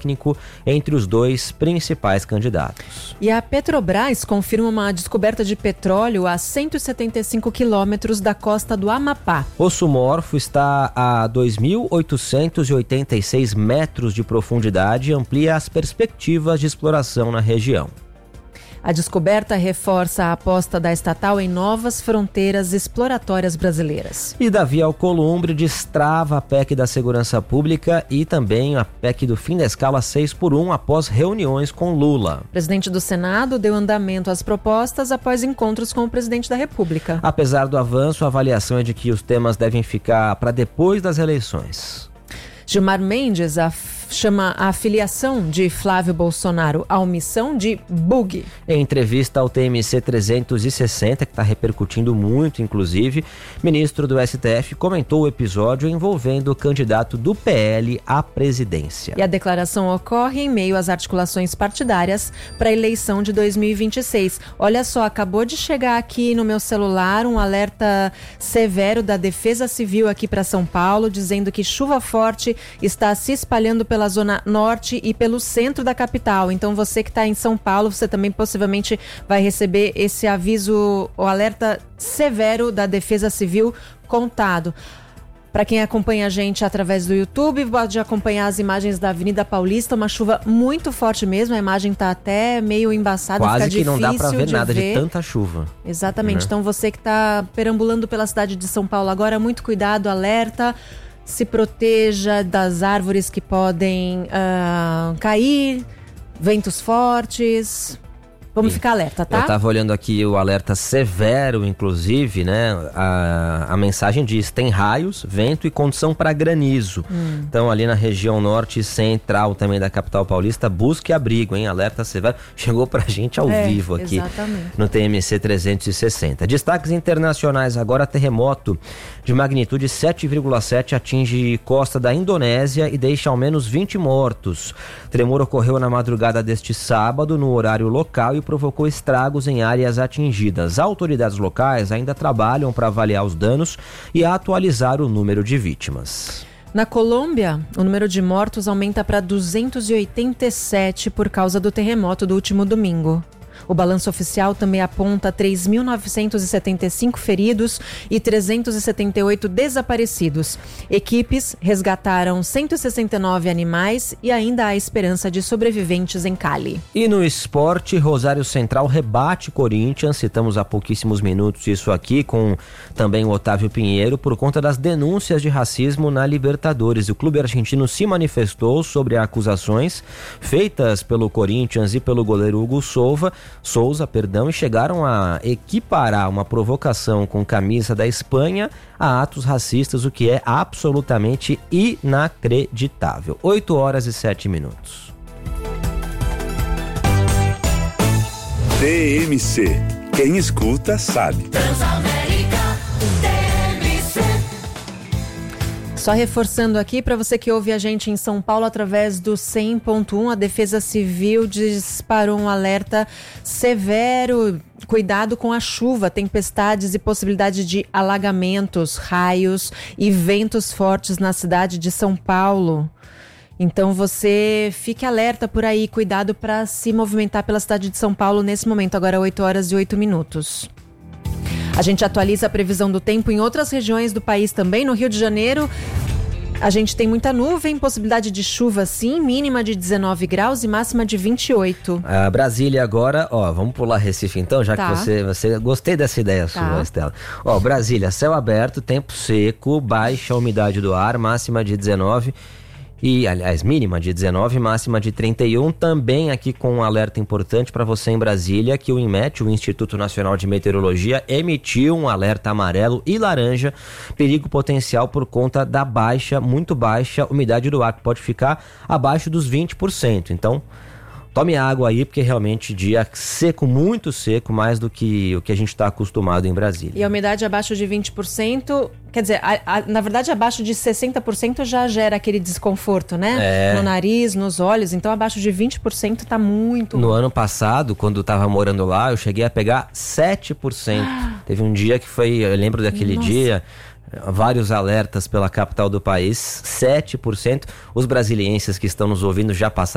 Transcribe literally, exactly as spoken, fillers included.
técnico entre os dois principais candidatos. E a Petrobras confirma uma descoberta de petróleo a cento e setenta e cinco quilômetros da costa do Amapá. O Sumorfo está a dois mil oitocentos e oitenta e seis metros de profundidade e amplia as perspectivas de exploração na região. A descoberta reforça a aposta da estatal em novas fronteiras exploratórias brasileiras. E Davi Alcolumbre destrava a P E C da Segurança Pública e também a P E C do fim da escala seis por um após reuniões com Lula. O presidente do Senado deu andamento às propostas após encontros com o presidente da República. Apesar do avanço, a avaliação é de que os temas devem ficar para depois das eleições. Gilmar Mendes a chama a filiação de Flávio Bolsonaro à omissão de bug. Em entrevista ao T M C trezentos e sessenta, que está repercutindo muito, inclusive, ministro do S T F comentou o episódio envolvendo o candidato do P L à presidência. E a declaração ocorre em meio às articulações partidárias para a eleição de dois mil e vinte e seis. Olha só, acabou de chegar aqui no meu celular um alerta severo da Defesa Civil aqui para São Paulo, dizendo que chuva forte está se espalhando pela pela zona norte e pelo centro da capital. Então você que está em São Paulo, você também possivelmente vai receber esse aviso, o alerta severo da Defesa Civil contado. Para quem acompanha a gente através do YouTube, pode acompanhar as imagens da Avenida Paulista, uma chuva muito forte mesmo, a imagem está até meio embaçada, quase fica que não dá para ver de nada ver. de tanta chuva. Exatamente, Né? Então você que está perambulando pela cidade de São Paulo agora, muito cuidado, alerta. Se proteja das árvores que podem uh, cair, ventos fortes. Vamos Sim. ficar alerta, tá? Eu estava olhando aqui o alerta severo, inclusive, né? A, a mensagem diz: tem raios, vento e condição para granizo. Hum. Então, ali na região norte e central também da capital paulista, busque abrigo, hein? Alerta severo. Chegou pra gente ao é, vivo aqui exatamente. No T M C trezentos e sessenta. Destaques internacionais agora: terremoto de magnitude sete vírgula sete atinge costa da Indonésia e deixa ao menos vinte mortos. O tremor ocorreu na madrugada deste sábado, no horário local, e provocou estragos em áreas atingidas. Autoridades locais ainda trabalham para avaliar os danos e atualizar o número de vítimas. Na Colômbia, o número de mortos aumenta para duzentos e oitenta e sete por causa do terremoto do último domingo. O balanço oficial também aponta três mil novecentos e setenta e cinco feridos e trezentos e setenta e oito desaparecidos. Equipes resgataram cento e sessenta e nove animais e ainda há esperança de sobreviventes em Cali. E no esporte, Rosário Central rebate Corinthians. Citamos há pouquíssimos minutos isso aqui com também o Otávio Pinheiro por conta das denúncias de racismo na Libertadores. O clube argentino se manifestou sobre acusações feitas pelo Corinthians e pelo goleiro Hugo Souza. Souza, perdão, e chegaram a equiparar uma provocação com camisa da Espanha a atos racistas, o que é absolutamente inacreditável. oito horas e sete minutos. T M C. Quem escuta sabe. Só reforçando aqui, para você que ouve a gente em São Paulo através do cem ponto um, a Defesa Civil disparou um alerta severo. Cuidado com a chuva, tempestades e possibilidade de alagamentos, raios e ventos fortes na cidade de São Paulo. Então você fique alerta por aí, cuidado para se movimentar pela cidade de São Paulo nesse momento, agora oito horas e oito minutos. A gente atualiza a previsão do tempo em outras regiões do país também. No Rio de Janeiro, a gente tem muita nuvem, possibilidade de chuva sim, mínima de dezenove graus e máxima de vinte e oito. A Brasília agora, ó, vamos pular Recife então, já tá. que você, você... Gostei dessa ideia tá. sua, Estela. Ó, Brasília, céu aberto, tempo seco, baixa umidade do ar, máxima de dezenove. E, aliás, mínima de dezenove, máxima de trinta e um, também aqui com um alerta importante para você em Brasília, que o INMET, o Instituto Nacional de Meteorologia, emitiu um alerta amarelo e laranja, perigo potencial por conta da baixa, muito baixa umidade do ar, que pode ficar abaixo dos vinte por cento. Então, tome água aí, porque realmente dia seco, muito seco, mais do que o que a gente está acostumado em Brasília. E a umidade abaixo de vinte por cento, quer dizer, a, a, na verdade abaixo de sessenta por cento já gera aquele desconforto, né? É. No nariz, nos olhos, então abaixo de vinte por cento tá muito... No ano passado, quando eu tava morando lá, eu cheguei a pegar sete por cento. Teve um dia que foi, eu lembro daquele Nossa. dia... Vários alertas pela capital do país, sete por cento. Os brasilienses que estão nos ouvindo já passaram